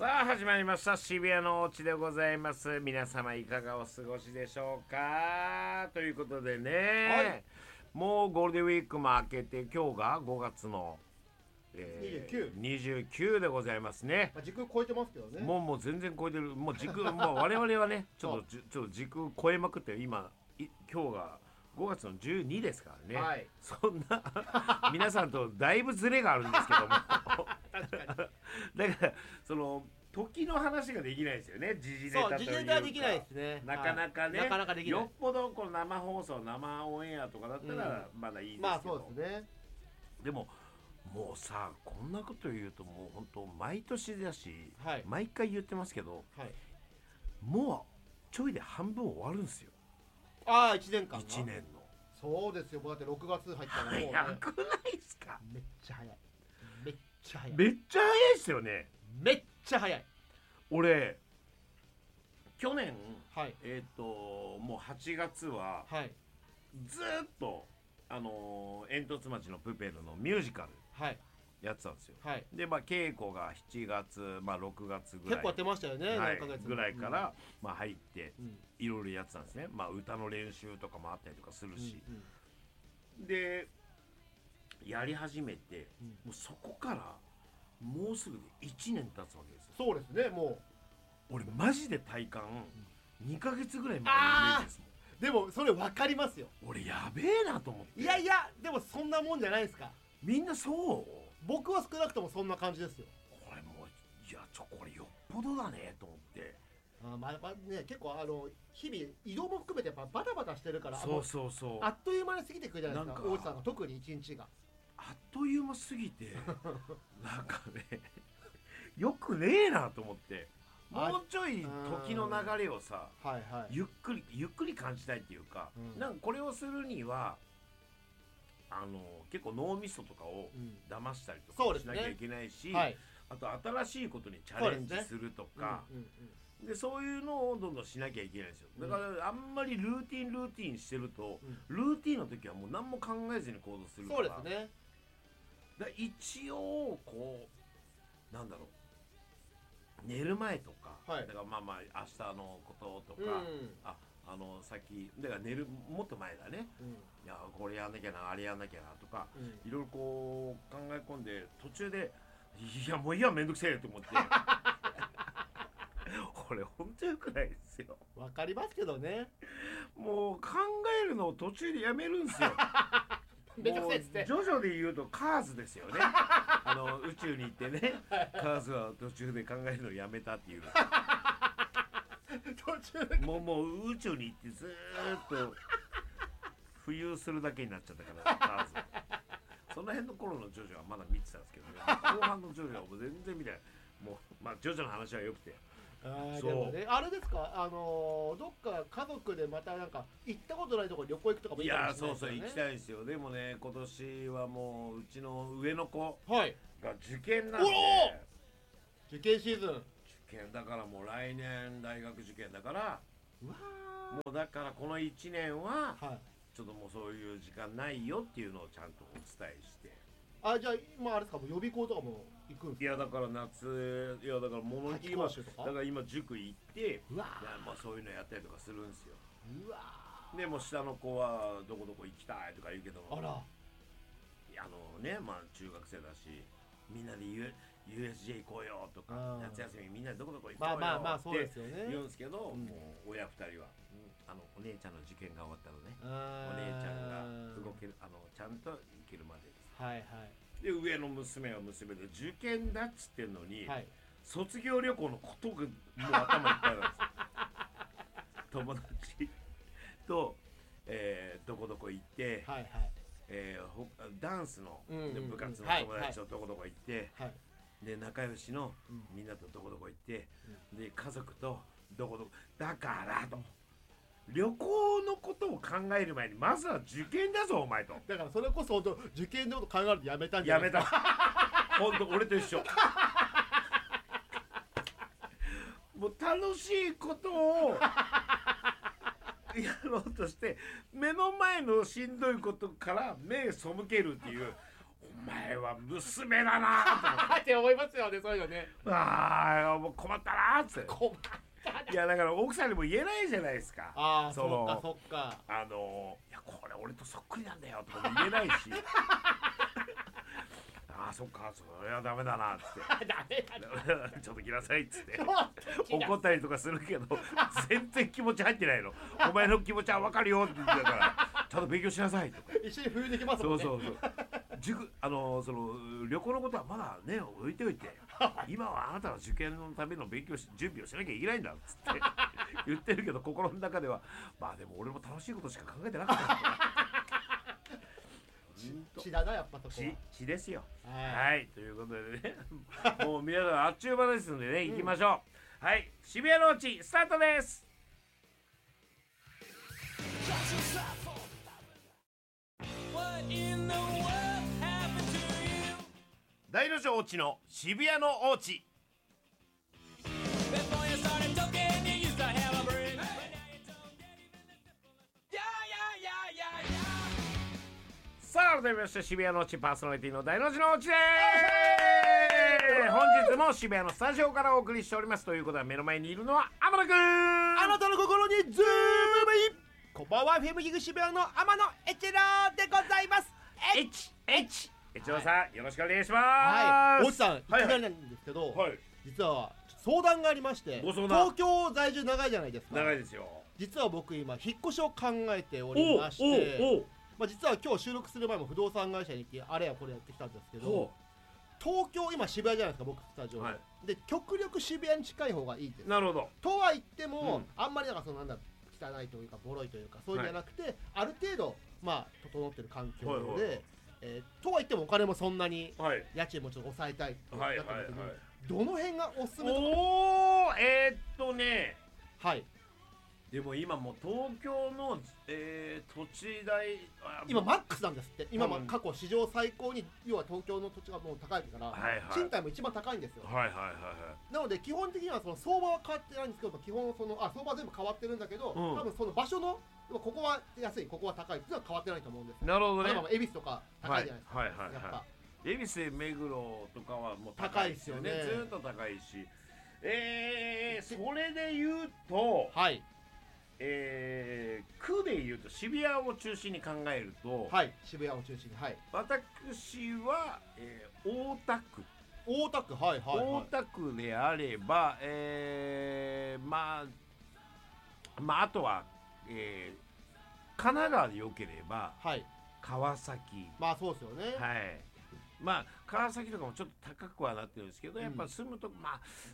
さあ始まりました渋谷のお家でございます。皆様いかがお過ごしでしょうかということでね、はい、もうゴールデンウィークも明けて今日が5月の、29でございますね。 時空超えてますけどね。 もう全然超えてる。もう時空もう我々はねちょっと時空超えまくって今日が5月の12ですからね、はい、そんな皆さんとだいぶズレがあるんですけども確かにだからその時の話ができないですよね。時事ネタというか。 時事ネタはできないですね。 なかなかね、 なかなかできない。 よっぽどこの生放送生オンエアとかだったらまだいいですけど、 まあそうですね。 でももうさ、こんなこと言うともう本当毎年だし、はい、毎回言ってますけど、はい、もうちょいで半分終わるんですよ。 ああ、1年間。 1年の。 そうですよ。もうだって6月入ったらもう、ね、 早くないですか。 めっちゃ早い。めっちゃ早い。 めっちゃ早いですよね。 めっちゃ早い。 俺去年、 はい、 もう8月は、はい、ずっと煙突町のプペルのミュージカルやってたんですよ、はい、で稽古が7月、6月ぐらい結構やってましたよね、 はい、 何ヶ月ぐらいから、入っていろいろやってたんですね。歌の練習とかもあったりとかするし、でやり始めて、もうそこからもうすぐ1年経つわけですよ。 そうですね。もう俺マジで体感2ヶ月ぐらい前のイメージですもん。 でもそれ分かりますよ。 俺やべえなと思って。 いやでもそんなもんじゃないですか。 みんなそう？ 僕は少なくともそんな感じですよ。 これもうこれよっぽどだねと思って。 ね、結構日々移動も含めてやっぱバタバタしてるから、 そうあっという間に過ぎてくるじゃないですか。大内さんが特に1日があっという間すぎてなんかねよくねえなと思って、もうちょい時の流れをさ、ゆっくり感じたいっていうか、なんかこれをするには結構脳みそとかを騙したりとかしなきゃいけないし、あと新しいことにチャレンジするとか、でそういうのをどんどんしなきゃいけないんですよ。だからあんまりルーティンしてると、ルーティンの時はもう何も考えずに行動するから。 そうですね。 だ一応こうなんだろう、寝る前とか、だから明日のこととか、さっきだから寝るもっと前だね、いやこれやんなきゃなあれやんなきゃなとか、いろいろこう考え込んで途中でいやもういいやめんどくせえと思ってこれほんとよくないですよ。 わかりますけどね。 もう考えるのを途中でやめるんですよ。もうジョジョで言うとカーズですよね。宇宙に行ってね、カーズは途中で考えるのをやめたっていう途中でもう宇宙に行ってずーっと浮遊するだけになっちゃったからカーズは。その辺の頃のジョジョはまだ見てたんですけどね、後半のジョジョはもう全然見てない。もうジョジョの話はよくて、 でもね、あれですか、どっか家族でまたなんか行ったことないところ旅行行くとかもいいかもしれないですよね。 いやそう行きたいですよ。でもね今年はもううちの上の子が受験なんで、 受験シーズン。 受験だからもう来年大学受験だから、もうだからこの1年はちょっともうそういう時間ないよっていうのをちゃんとお伝えして。 じゃあ今あれですか、もう予備校とかも行くんですか。 いやだから夏、いやだから物置今だから今塾行って、そういうのやったりとかするんですよ。でも下の子はどこどこ行きたいとか言うけど、ね、中学生だしみんなでUSJ 行こうよとか、夏休みみんなでどこどこ行こうよって言うんですけど、もう親2人はお姉ちゃんの受験が終わったのね、お姉ちゃんが動けるちゃんと行けるまでです。で上の娘は娘で受験だっつってんのに、卒業旅行のことがもう頭いっぱいなんですよ。友達と、どこどこ行って、ダンスの部活の友達とどこどこ行って、で仲良しのみんなとどこどこ行って、で家族とどこどこだからと。旅行のことを考える前にまずは受験だぞお前と。 だからそれこそ本当受験のこと考えるとやめたんじゃないですか。 本当俺と一緒。もう楽しいことをやろうとして目の前のしんどいことから目背けるっていう、お前は娘だなって思いますよね、そういうのね。 ああもう困ったなって困ったな。 いやだから奥さんにも言えないじゃないですか。 ああそっかそっか。 いやこれ俺とそっくりなんだよとかも言えないしああそっかそれはダメだなっつってダメだちょっと来なさいっつって怒ったりとかするけど全然気持ち入ってないの。お前の気持ちは分かるよって言ってたからちゃんと勉強しなさいとか一緒に冬できますもんね。 そう塾その旅行のことはまだね置いておいて今はあなたは受験のための準備をしなきゃいけないんだっつって言ってるけど心の中ではまあでも俺も楽しいことしか考えてなかった血だなやっぱそこは。 血ですよ。はい、ということでねもう皆さんあっちゅう間ですのでね行きましょう。はい渋谷のうちスタートです。大の字おうちの渋谷のおうち。さあ改めまして渋谷のおうちパーソナリティの大の字のおうちです。本日も渋谷のスタジオからお送りしております。ということは目の前にいるのは天野くん。 あなたの心にズームイン。こんばんは、フェムギグ渋谷の天野エチローでございます。 エチローさん、よろしくお願いします。 はい、おじさんいきなりなんですけど、実は相談がありまして、東京在住長いじゃないですか。 長いですよ。実は僕今引っ越しを考えておりまして、実は今日収録する前も不動産会社に行ってあれやこれやってきたんですけど、東京今渋谷じゃないですか僕スタジオで、極力渋谷に近い方がいいです。 なるほど。 とは言っても、あんまりなんか汚いというかボロいというかそういうんじゃなくて、ある程度整ってる環境で、とは言ってもお金もそんなに家賃もちょっと抑えたいってなった時にどの辺がおすすめとか。はい。 でも今もう東京の、土地代今マックスなんですって。今過去史上最高に要は東京の土地がもう高いから、賃貸も一番高いんですよ。なので基本的にはその相場は変わってないんですけど、基本相場は全部変わってるんだけど、多分その場所のここは安いここは高いっていうのは変わってないと思うんですよ。 なるほどね。 恵比寿とか高いじゃないですか。やっぱ恵比寿目黒とかはもう高いですよね。 ずっと高いし、それで言うと、区でいうと渋谷を中心に考えると、 渋谷を中心に、 私は、大田区大田区であれば、あとは、神奈川でよければ、川崎。 そうですよね。 川崎とかもちょっと高くはなってるんですけど、やっぱ住むとだ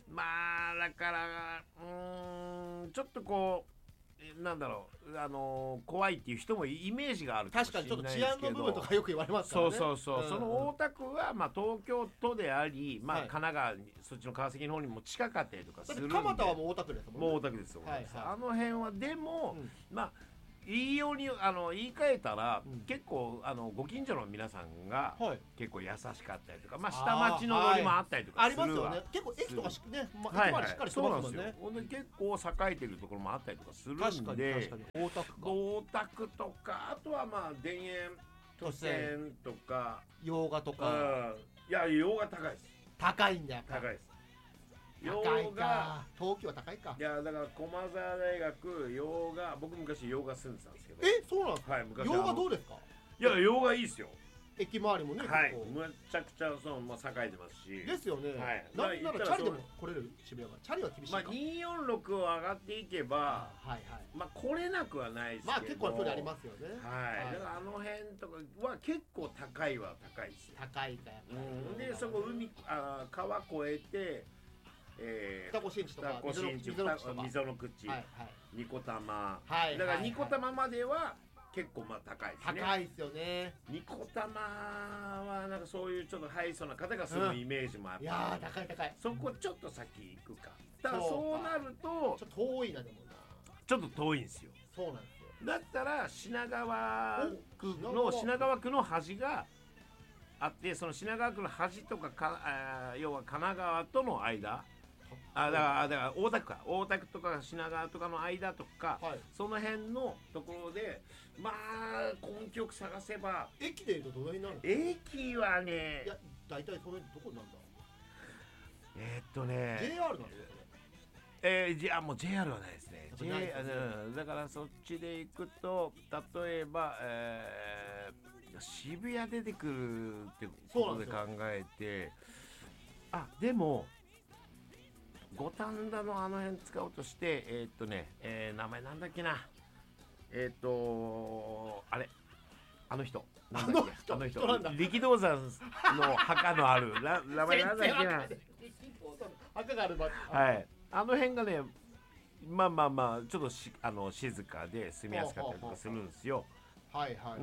からちょっとこうなんだろう怖いっていう人もイメージがあるかもしれないですけど、 確かにちょっと治安の部分とかよく言われますからね。 その大田区は東京都であり、神奈川にそっちの川崎の方にも近かったりとかするんで。 蒲田はもう大田区ですもんね。 もう大田区ですよ。あの辺はでも、言いように言い換えたら、結構ご近所の皆さんが結構優しかったりとか、下町のノリもあったりとかするわ。 ありますよね。結構駅とかね、駅までしっかりしてますもんね。 結構栄えてるところもあったりとかするんで、大田区とか、あとは田園都線とか洋画とか。 いや洋画高いです。 高いんだよ。 高いです。 洋画東京は高いか。 いやだから駒澤大学洋画、僕昔洋画住んでたんですけど。 そうなんですか。 昔洋画どうですか。 いや洋画いいですよ。 駅周りもね、 むちゃくちゃ栄えてますし。 ですよね。なんならチャリでも来れる渋谷が。チャリは厳しいか。 246を上がっていけば、来れなくはないですけど。 結構距離ありますよね。 だからあの辺とかは結構高いは高いですよ。 高いかやっぱり。 でそこ川越えて。 二子新地とか溝の口、ニコタマ、だからニコタマまでは結構高いですね。 高いですよね。 ニコタマはなんかそういうちょっとハイソな方が住むイメージもあって、 いや高い。そこちょっと先行くか。ただそうなるとちょっと遠いな。でもなちょっと遠いんですよ。 そうなんですよ。 だったら品川区の端があって、その品川区の端とか要は神奈川との間だから大田区とか品川とかの間とか、 はい、 その辺のところでまあ根拠探せば。 駅でいうとどの辺になるの？ 駅はね、 いや大体それどこなんだ。 JR なんですかね。 もう JR はないですね。だからそっちで行くと、例えば、渋谷出てくるってことで考えて、でも五反田のあの辺使おうとして、名前なんだっけな、あれ、あの人力道山の墓のある名前なんだっけな墓がある場所。 はい、あの辺がね、まあちょっと静かで住みやすかったりとかするんですよ。 はいはい。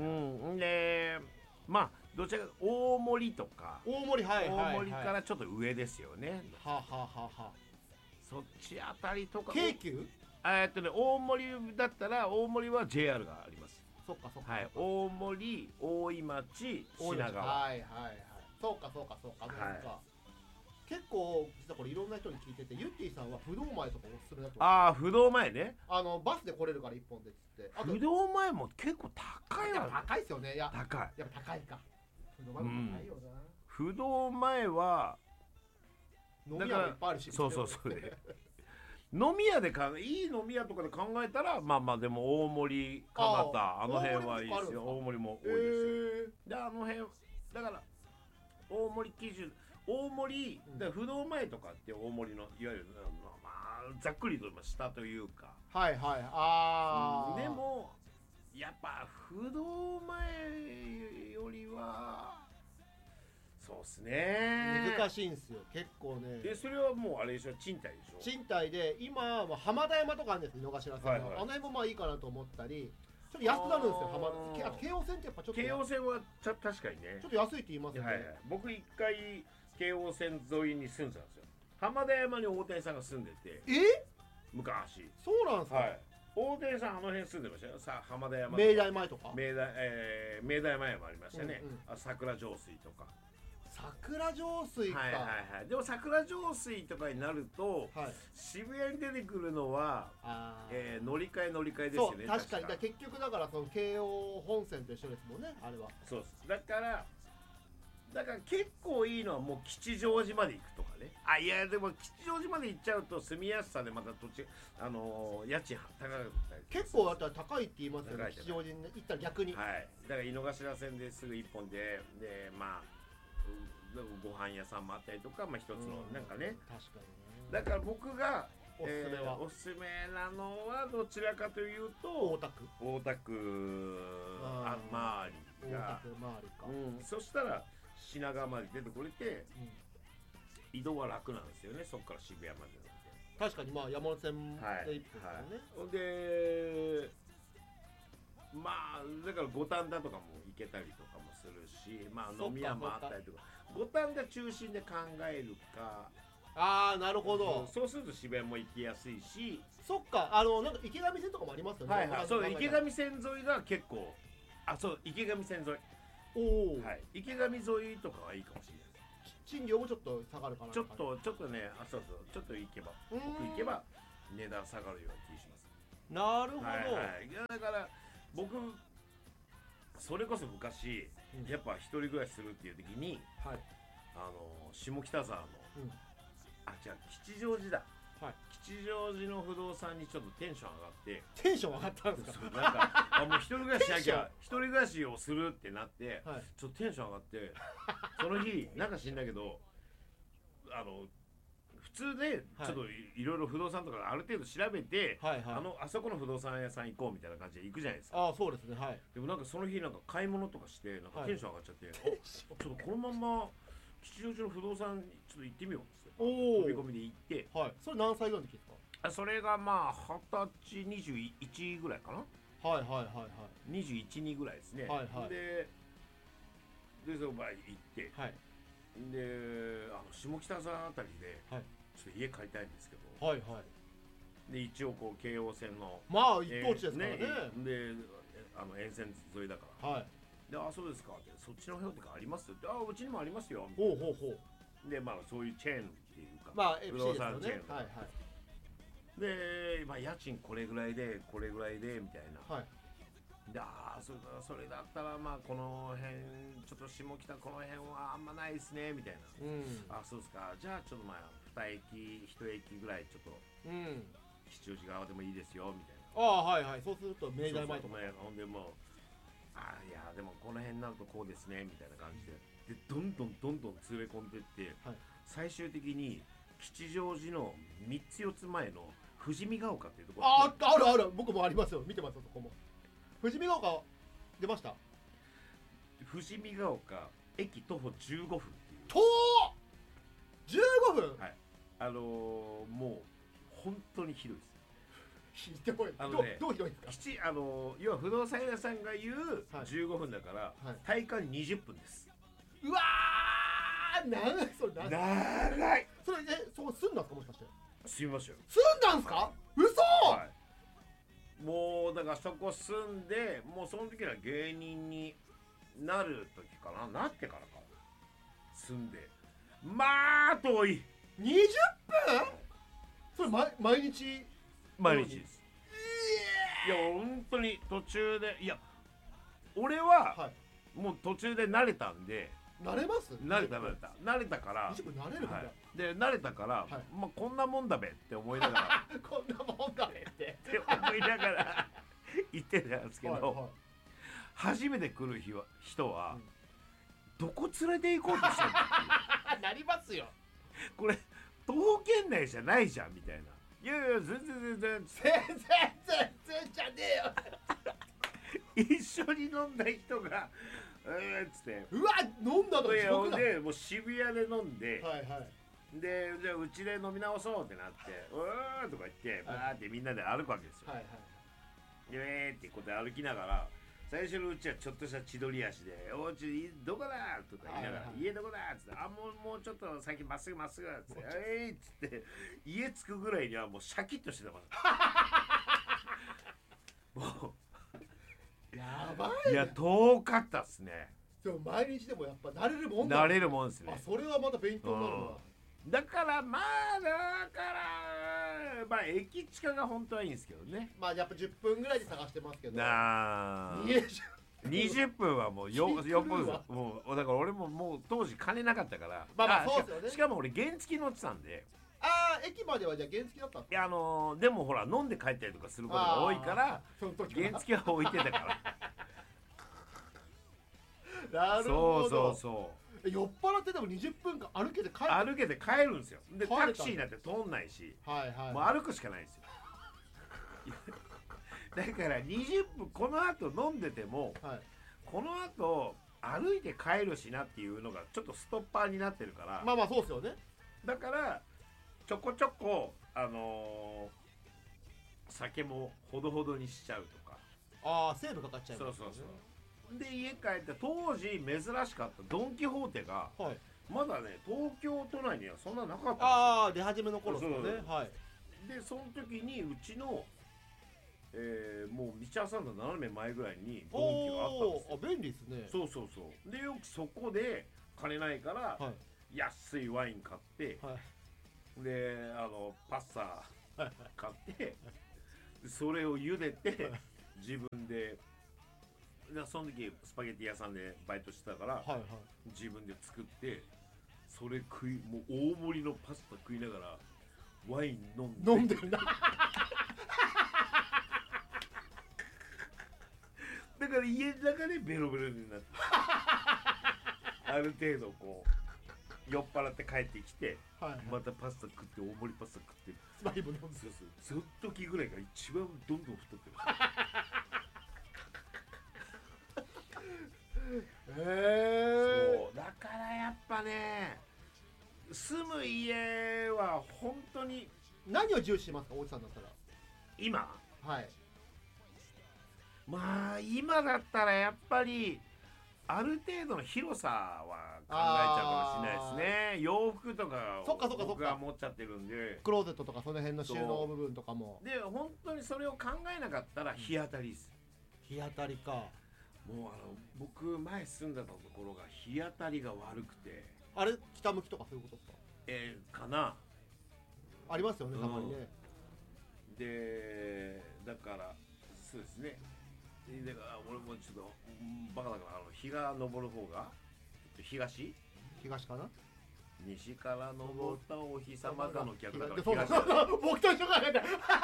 で、まあどちらか大森とか、 大森からちょっと上ですよね。そっちあたりとか。 京急？ 大森だったら、大森は JR があります。 そっか。 はい、大森、大井町、品川。 はい。そうか。結構実はこれいろんな人に聞いてて、ゆってぃさんは不動前とかおすすめだと。 不動前ね。 バスで来れるから一本でっつって。 不動前も結構高いわ。 高いですよね。 高い。 やっぱ高いか。不動前も高いよな。 不動前は飲み屋もいっぱいあるし。 そう飲み屋でいい飲み屋とかで考えたら、まあでも大森、蒲田、あの辺はいいですよ。大森も多いですよ。で、あの辺だから大森基準、大森で不動前とかって大森のいわゆるざっくりと下というか。 はい。 でもやっぱ不動前よりはそうっすね、 難しいんですよ結構ね。 でそれはもうあれでしょ、賃貸でしょ。 賃貸で今は浜田山とかあるんですよ、井の頭線の、あの辺もまあいいかなと思ったり、ちょっと安くなるんですよ。京王線ってやっぱちょっと、 京王線は確かにねちょっと安いって言いますよね。 僕一回京王線沿いに住んでたんですよ。浜田山に大谷さんが住んでて、昔。 そうなんですか。 大谷さんあの辺住んでましたよ。浜田山、 明大前とか、 明大前もありましたね。桜上水とか。 桜上水か。 でも桜上水とかになると、渋谷に出てくるのは乗り換えですよね。 確かに。結局だからその京王本線と一緒ですもんね、あれは。 そうです。だから結構いいのはもう吉祥寺まで行くとかね。いやでも吉祥寺まで行っちゃうと住みやすさでまた土地家賃高かったり。 結構だったら高いって言いますよね。吉祥寺に行ったら逆に。 だから井の頭線ですぐ一本でまあご飯屋さんもあったりとか、一つのなんかね。 確かに。 だから僕がおすすめなのはどちらかというと大田区周りが、そしたら品川まで出てこれて、移動は楽なんですよね。そこから渋谷までなんで。確かに山手線で一本ですよね。でだから五反田とかも行けたりとかもするし、飲み屋もあったりとか、五反田中心で考えるか。 なるほど。 そうすると渋谷も行きやすいし。 そっか、なんか池上線とかもありますよね。 そう池上線沿いが結構、池上線沿い。池上沿いとかはいいかもしれない。 賃料もちょっと下がるかな。 ちょっとね、ちょっと行けば、奥行けば値段下がるような気がします。 なるほど。 だから僕それこそ昔、やっぱ一人暮らしするっていう時に、下北沢の、吉祥寺だ。吉祥寺の不動産にちょっとテンション上がって。 テンション上がったんですか。 なんかもう一人暮らししなきゃ、一人暮らしをするってなって、ちょっとテンション上がって、その日なんか知んだけど、普通でちょっといろいろ不動産とかある程度調べて、あそこの不動産屋さん行こうみたいな感じで行くじゃないですか。 そうですね。 でもなんかその日なんか買い物とかしてなんかテンション上がっちゃって、ちょっとこのまま吉祥寺の不動産にちょっと行ってみようって飛び込みで行って、 それ何歳ぐらいの時ですか。 それが20歳21ぐらいかな。21、2ぐらいですね。でそこまで行って、で下北沢あたりでちょっと家買いたいんですけど、で一応こう京王線の一等地ですからね。 で沿線沿いだから、でそうですかって、そっちの辺とかありますって、うちにもありますよみたいな。でそういうチェーンっていうか、 まあ不動産チェーンはいはいで、まあ、家賃これぐらいでこれぐらいでみたいな、 はい、 でそれだったらまあこの辺ちょっと下北この辺はあんまないですねみたいな、 うん、 そうですか、じゃあちょっとまあ2駅1駅ぐらいちょっと、うん、吉祥寺側でもいいですよみたいな。 はいはい、そうすると明大前とか、 ほんでもういやでもこの辺になるとこうですねみたいな感じで、どんどん連れ込んでって、はい、最終的に吉祥寺の3つ4つ前の富士見ヶ丘っていうところ、 ある僕もありますよ、見てますよ、そこも。富士見ヶ丘出ました。 富士見ヶ丘駅徒歩15分っていう。 遠っ！15分？ はい。もう本当にひどいです。 ひどい。どうひどいですか？ 要は不動産屋さんが言う15分だから、はい、体感20分です。 うわー、長い。それ長い。 それそこ住んだんですか、もしかして？ 住みましたよ。 住んだんすか？はい、嘘、はい、 もうだからそこ住んで、もうその時は芸人になる時かな、なってからか住んで、まあ遠い。 20分？それ毎日です。 いや本当に途中で、いや俺は、はい、もう途中で慣れたんで。 慣れます？ 慣れたから、 20分慣れるんだ、はい、 で慣れたから、はい、まあこんなもんだべって思いながらこんなもんだべって思いながら言ってたんですけど、はいはい、初めて来る人は、うん、どこ連れて行こうとしてるんだってなりますよ。 これ徒歩圏内じゃないじゃんみたいな。いや全然じゃねえよ一緒に飲んだ人がつって、 うわ飲んだの地獄だ。 でもう渋谷で飲んで、 はいはい、 でじゃあうちで飲み直そうってなってうーとか言ってバーってみんなで歩くわけですよ。はいはい、ってこうやって歩きながら、最初のうちはちょっとした千鳥足でおうちどこだとか言いながら、はいはい、家どこだっつって、もうちょっと先まっすぐっつってっつって家着くぐらいにはもうシャキッとしてたからもうやばい、ね、 いや遠かったっすね。 でも毎日でもやっぱ慣れるもんだ。慣れるもんですね。 それはまた勉強になるわ。 だからまあ駅近が本当はいいんですけどね。 まあやっぱ10分ぐらいで探してますけど。 20分はもうよっぽどもうだから俺ももう当時金なかったから。 まあそうですよね。 しかも俺原付乗ってたんで。 駅まではじゃあ原付だったんですか？ いやでもほら飲んで帰ったりとかすることが多いから原付は置いてたから。 なるほど。 そう酔っ払ってでも20分間歩けて帰るんですよ。でタクシーなんて通んないし、はいはい、もう歩くしかないんですよ。だから20分この後飲んでても、はい、この後歩いて帰るしなっていうのがちょっとストッパーになってるから。 まあそうですよね。 だからちょこちょこ酒もほどほどにしちゃうとか。 セーブかかっちゃいます、ね、 そうで家帰って当時珍しかったドン・キホーテが、はい、まだね東京都内にはそんななかったんですよ。 出始めの頃ですよね。はい、 でその時にうちの、もう道挟んだ斜め前ぐらいにドンキがあったんですよ。 便利ですね。 そうでよくそこで金ないから、はい、安いワイン買って、はい、でパッサー買ってそれを茹でて自分でその時スパゲティ屋さんでバイトしてたから、はいはい、自分で作ってそれもう大盛りのパスタ食いながらワイン飲んでるなだから家の中でベロベロになってある程度こう酔っ払って帰ってきて、はいはい、またパスタ食って大盛りパスタ食ってワインも飲んでその時ぐらいが一番どんどん太ってるそうだからやっぱね住む家は本当に何を重視しますか、おじさんだったら。 今はい、 まあ今だったらやっぱりある程度の広さは考えちゃうかもしれないですね。洋服とかを僕が持っちゃってるんで、 クローゼットとかその辺の収納部分とかも。 で本当にそれを考えなかったら日当たりです。 日当たりか。 もう僕前住んでたところが日当たりが悪くて。 あれ北向きとかそういうことですか？ かなありますよね、たまにね。 でだからそうですね。だから俺もちょっとバカだから日が昇る方が東かな。 西から昇ったお日様がの逆だから東だ、ね、僕と一緒かね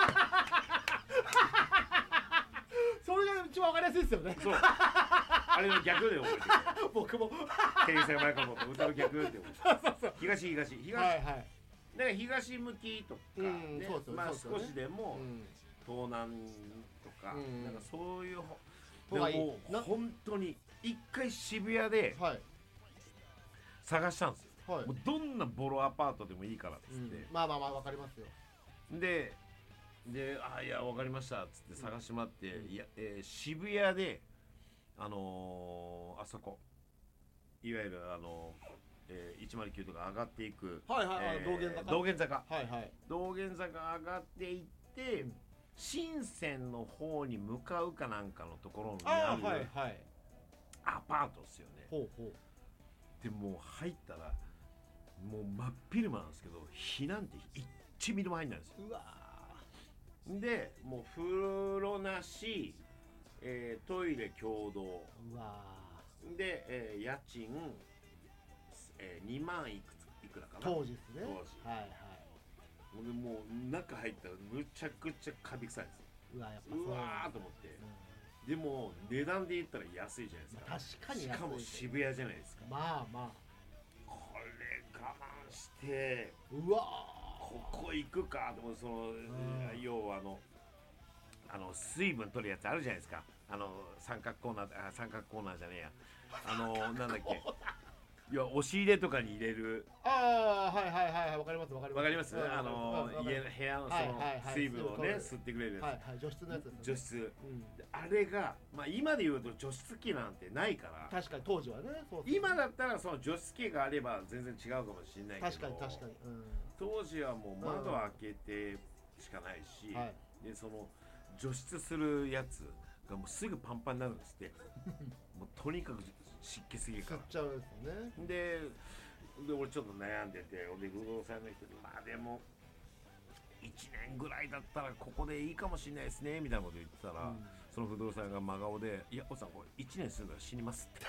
それが一番わかりやすいですよね。 そうあれの逆で覚えてる僕も天才前からも歌う逆って覚えてる東はいはい、だから東向きとか、ね、まあ少しでも東南とか、なんかそういうでも本当に一回渋谷で探したんですよ、もうどんなボロアパートでもいいからっつって、 まあわかりますよ。 でいやわかりましたっつって探してもらって、渋谷であそこいわゆる109とか上がっていく道玄坂上がっていって、深センの方に向かうかなんかのところにあるアパートですよね。でもう入ったらもう真っ昼間なんですけど、日なんて1ミリも入んないんですよ。うわでもう風呂なし、トイレ共同で、家賃、2万いくらかな当時ですね。 でもう中入ったらむちゃくちゃカビ臭いんですよ。うわーと思って、でも値段で言ったら安いじゃないですか。 確かに安い。 しかも渋谷じゃないですか。これ我慢してここ行くかと思って、要は水分取るやつあるじゃないですか。三角コーナーじゃねえや、なんだっけいや押し入れとかに入れる。 はいわかります。 部屋のその水分をね吸ってくれるやつ。 除湿のやつですね。 除湿、あれがまあ今で言うと除湿機なんてないから。 確かに当時はね。 今だったらその除湿機があれば全然違うかもしれないけど、 確かに、 当時はもう窓開けてしかないし、でその除湿するやつがもうすぐパンパンになるんですってもうとにかく湿気すぎるから吸っちゃうんですよね。 で俺ちょっと悩んでて、不動産の人にまあでも1年ぐらいだったらここでいいかもしれないですねみたいなこと言ってたら、その不動産が真顔でいやおっさんこれ1年住んだら死にますって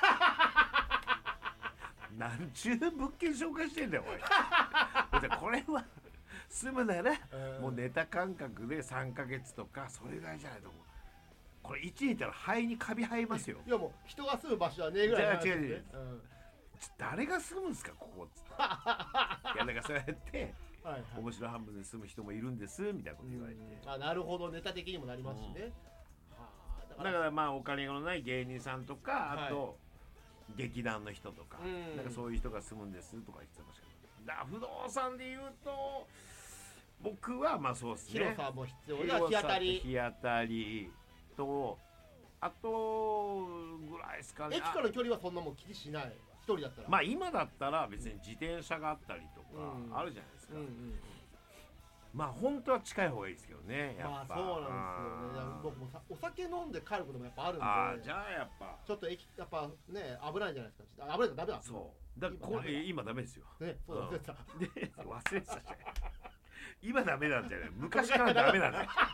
何十物件紹介してんだよおいこれは住むならもうネタ感覚で3ヶ月とかそれぐらいじゃないと思う。これ1年いったら肺にカビ生えますよ。 いやもう人が住む場所はねえぐらいなんですよね。 誰が住むんですかここっつっていやなんかそうやって面白半分で住む人もいるんですみたいなこと言われて、 なるほど、ネタ的にもなりますしね。 だからまあお金のない芸人さんとか、あと劇団の人とか、なんかそういう人が住むんですとか言ってましたけど、だ不動産で言うと僕はまあそうですね、 広さも必要な日当たりとあとぐらいですかね。 駅からの距離はそんなもん気にしない。一人だったらまあ今だったら別に自転車があったりとかあるじゃないですか。まあ本当は近い方がいいですけどね。やっぱそうなんですよね。僕もお酒飲んで帰ることもやっぱあるんで、 じゃあやっぱちょっとやっぱね危ないじゃないですか。危ないとダメだ。 そうだこれ今ダメですよね。そう忘れてた。 忘れてたじゃん今ダメなんじゃない、昔からダメなんだよ